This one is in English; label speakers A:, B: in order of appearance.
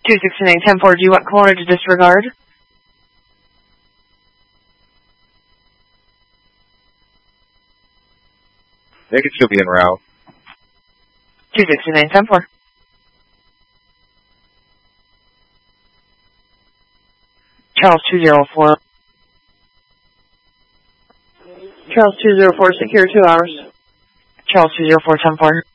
A: 269-10-4, do you want caller to disregard?
B: They could still be en route.
A: 269-10-4. Charles 204. Charles 204, secure 2 hours. Charles 204-10-4.